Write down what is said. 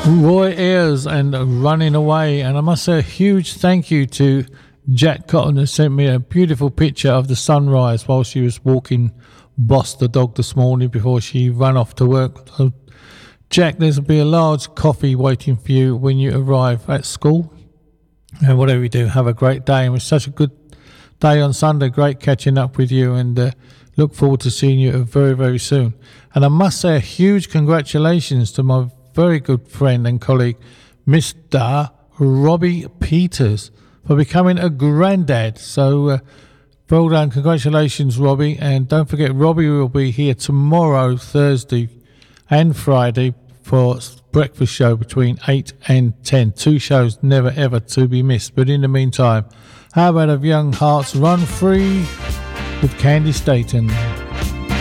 Roy Ayers and Running Away. And I must say a huge thank you to Jack Cotton, who sent me a beautiful picture of the sunrise while she was walking Boss the dog this morning before she ran off to work. So, Jack, there'll be a large coffee waiting for you when you arrive at school. And whatever you do, have a great day. It was such a good day on Sunday. Great catching up with you, and look forward to seeing you very, very soon. And I must say a huge congratulations to my very good friend and colleague, Mr. Robbie Peters, for becoming a granddad. So well done. Congratulations, Robbie. And don't forget, Robbie will be here tomorrow, Thursday and Friday, for breakfast show between 8 and 10. 2 shows never ever to be missed. But in the meantime, how about of Young Hearts Run Free with Candy Staten?